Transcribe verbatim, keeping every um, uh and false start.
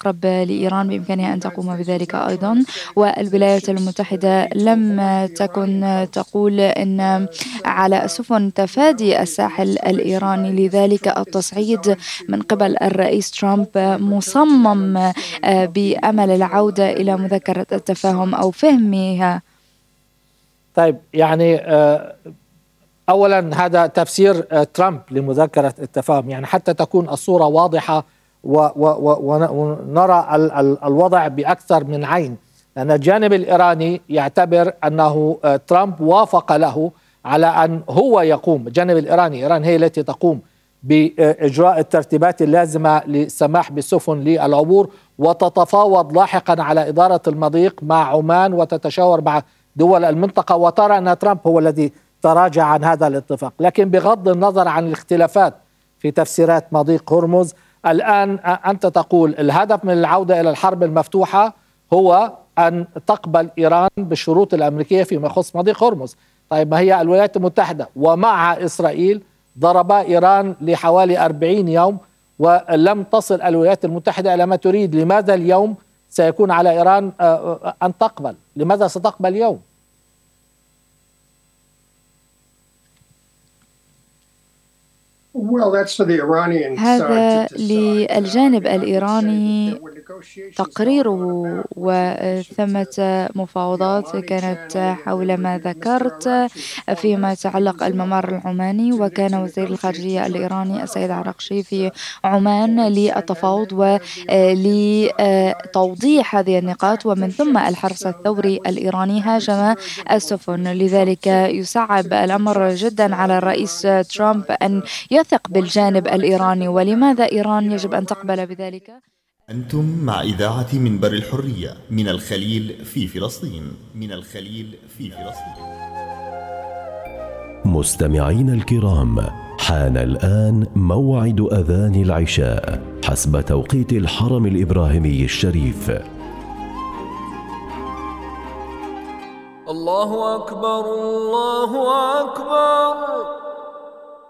الأقرب لإيران بإمكانها أن تقوم بذلك أيضا. والولايات المتحدة لم تكن تقول أن على السفن تفادي الساحل الإيراني، لذلك التصعيد من قبل الرئيس ترامب مصمم بأمل العودة إلى مذكرة التفاهم أو فهمها. طيب، يعني أولا هذا تفسير ترامب لمذكرة التفاهم، يعني حتى تكون الصورة واضحة ونرى الوضع بأكثر من عين، لأن الجانب الإيراني يعتبر أنه ترامب وافق له على أن هو يقوم، الجانب الإيراني، إيران هي التي تقوم بإجراء الترتيبات اللازمة للسماح بالسفن للعبور، وتتفاوض لاحقا على إدارة المضيق مع عمان وتتشاور مع دول المنطقة، وترى أن ترامب هو الذي تراجع عن هذا الاتفاق. لكن بغض النظر عن الاختلافات في تفسيرات مضيق هرمز، الآن أنت تقول الهدف من العودة إلى الحرب المفتوحة هو أن تقبل إيران بالشروط الأمريكية فيما يخص مضيق هرمز. طيب، ما هي الولايات المتحدة ومع إسرائيل ضربا إيران لحوالي أربعين يوم ولم تصل الولايات المتحدة إلى ما تريد. لماذا اليوم سيكون على إيران أن تقبل؟ لماذا ستقبل اليوم؟ هذا للجانب الإيراني تقريره، وثمة مفاوضات كانت حول ما ذكرت فيما يتعلق الممر العماني، وكان وزير الخارجية الإيراني السيد عراقشي في عمان للتفاوض ولتوضيح هذه النقاط، ومن ثم الحرس الثوري الإيراني هاجم السفن. لذلك يصعب الأمر جدا على الرئيس ترامب أن يثق بالجانب الإيراني. ولماذا إيران يجب أن تقبل بذلك؟ أنتم مع إذاعة منبر الحرية من الخليل في فلسطين. من الخليل في فلسطين. مستمعين الكرام، حان الآن موعد أذان العشاء حسب توقيت الحرم الإبراهيمي الشريف. الله أكبر، الله أكبر.